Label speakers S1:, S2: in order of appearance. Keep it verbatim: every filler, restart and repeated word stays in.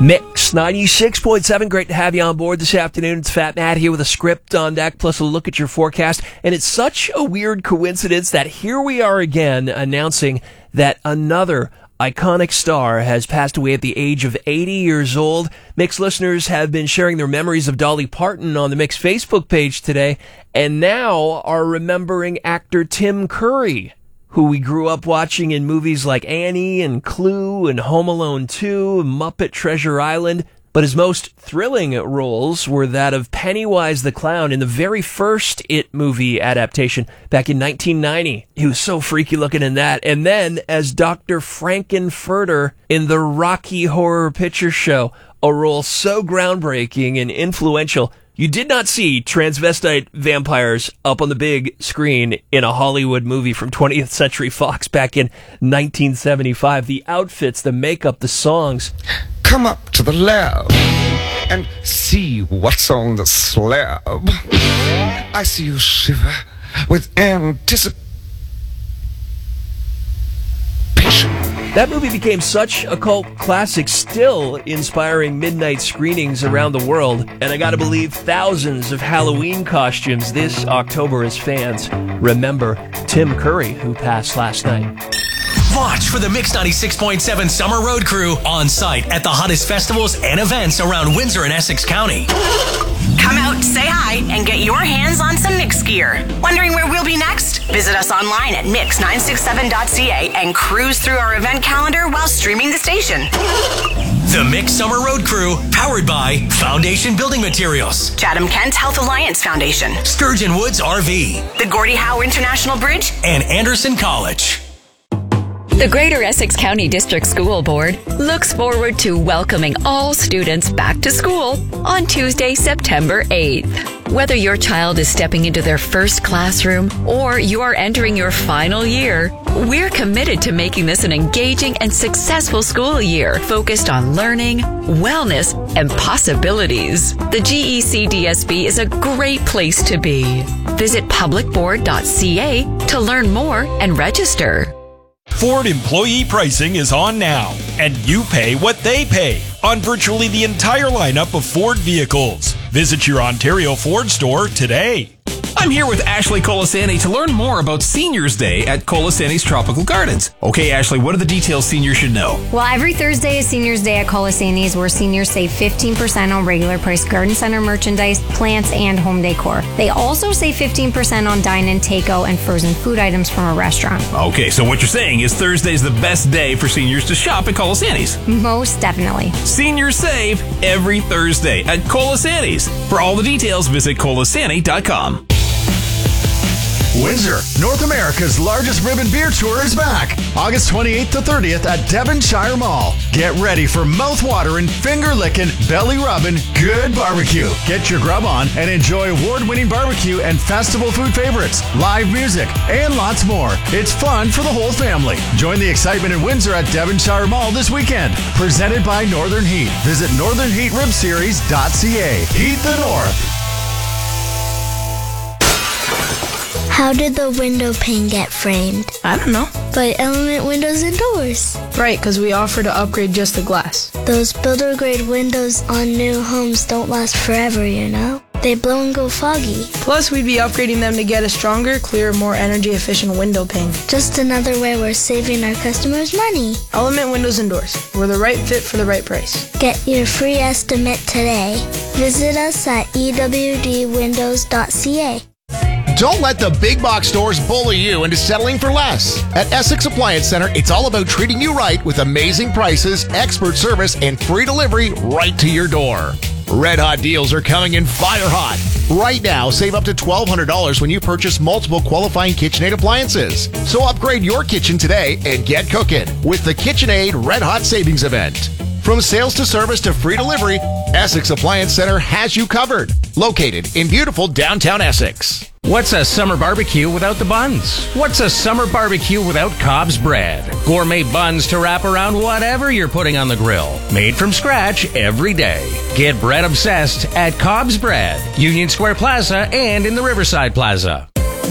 S1: Mix ninety-six point seven. Great to have you on board this afternoon. It's Fat Matt here with a script on deck, plus a look at your forecast. And it's such a weird coincidence that here we are again announcing that another iconic star has passed away at the age of eighty years old. Mix listeners have been sharing their memories of Dolly Parton on the Mix Facebook page today, and now are remembering actor Tim Curry, who we grew up watching in movies like Annie and Clue and Home Alone two, Muppet Treasure Island. But his most thrilling roles were that of Pennywise the Clown in the very first It movie adaptation back in nineteen ninety. He was so freaky looking in that. And then as Doctor Frankenfurter in the Rocky Horror Picture Show, a role so groundbreaking and influential, you did not see transvestite vampires up on the big screen in a Hollywood movie from twentieth Century Fox back in nineteen seventy-five. The outfits, the makeup, the songs.
S2: Come up to the lab and see what's on the slab. I see you shiver with anticipation.
S1: That movie became such a cult classic, still inspiring midnight screenings around the world. And I gotta believe thousands of Halloween costumes this October as fans remember Tim Curry, who passed last night.
S3: Watch for the Mix ninety-six point seven Summer Road Crew on site at the hottest festivals and events around Windsor and Essex County.
S4: Come out, say hi, and get your hands on some Mix gear. Wondering where we'll be next? Visit us online at mix nine six seven dot c a and cruise through our event calendar while streaming the station.
S3: The Mix Summer Road Crew, powered by Foundation Building Materials,
S4: Chatham Kent Health Alliance Foundation,
S3: Sturgeon Woods R V,
S4: the Gordie Howe International Bridge,
S3: and Anderson College.
S5: The Greater Essex County District School Board looks forward to welcoming all students back to school on Tuesday, September eighth. Whether your child is stepping into their first classroom or you are entering your final year, we're committed to making this an engaging and successful school year focused on learning, wellness, and possibilities. The G E C D S B is a great place to be. Visit public board dot c a to learn more and register.
S6: Ford employee pricing is on now, and you pay what they pay on virtually the entire lineup of Ford vehicles. Visit your Ontario Ford store today.
S7: I'm here with Ashley Colasani to learn more about Seniors Day at Colasani's Tropical Gardens. Okay, Ashley, what are the details seniors should know?
S8: Well, every Thursday is Seniors Day at Colasani's, where seniors save fifteen percent on regular price garden center merchandise, plants, and home decor. They also save fifteen percent on dine-in, takeout, and frozen food items from a restaurant.
S7: Okay, so what you're saying is Thursday's the best day for seniors to shop at Colasani's.
S8: Most definitely.
S7: Seniors save every Thursday at Colasani's. For all the details, visit colasani dot com.
S9: Windsor, North America's largest ribbon beer tour is back. August twenty-eighth to thirtieth at Devonshire Mall. Get ready for mouth-watering, finger-licking, belly-rubbing, good barbecue. Get your grub on and enjoy award-winning barbecue and festival food favorites, live music, and lots more. It's fun for the whole family. Join the excitement in Windsor at Devonshire Mall this weekend. Presented by Northern Heat. Visit northern heat rib series dot c a. Heat the North.
S10: How did the window pane get framed?
S11: I don't know.
S10: By Element Windows and Doors.
S11: Right, because we offer to upgrade just the glass.
S10: Those builder-grade windows on new homes don't last forever, you know? They blow and go foggy.
S11: Plus, we'd be upgrading them to get a stronger, clearer, more energy-efficient window pane.
S10: Just another way we're saving our customers money.
S11: Element Windows and Doors. We're the right fit for the right price.
S10: Get your free estimate today. Visit us at e w d windows dot c a.
S12: Don't let the big box stores bully you into settling for less. At Essex Appliance Center, it's all about treating you right with amazing prices, expert service, and free delivery right to your door. Red hot deals are coming in fire hot. Right now, save up to twelve hundred dollars when you purchase multiple qualifying KitchenAid appliances. So upgrade your kitchen today and get cooking with the KitchenAid Red Hot Savings Event. From sales to service to free delivery, Essex Appliance Center has you covered. Located in beautiful downtown Essex.
S13: What's a summer barbecue without the buns? What's a summer barbecue without Cobb's bread? Gourmet buns to wrap around whatever you're putting on the grill. Made from scratch every day. Get bread obsessed at Cobb's Bread, Union Square Plaza, and in the Riverside Plaza.